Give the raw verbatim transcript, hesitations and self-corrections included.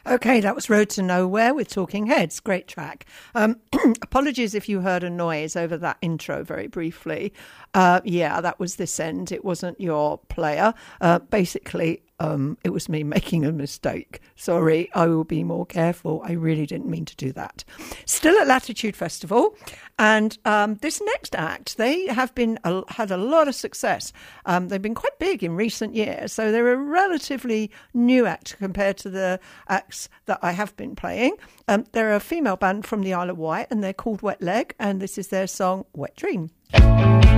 Okay, that was Road to Nowhere with Talking Heads. Great track. Um, apologies if you heard a noise over that intro very briefly. Uh, yeah, that was this end. It wasn't your player. Uh, basically, um, it was me making a mistake. Sorry, I will be more careful. I really didn't mean to do that. Still at Latitude Festival. And um, this next act, they have been uh, had a lot of success. Um, they've been quite big in recent years. So they're a relatively new act compared to the acts that I have been playing. Um, they're a female band from the Isle of Wight and they're called Wet Leg. And this is their song, Wet Dream.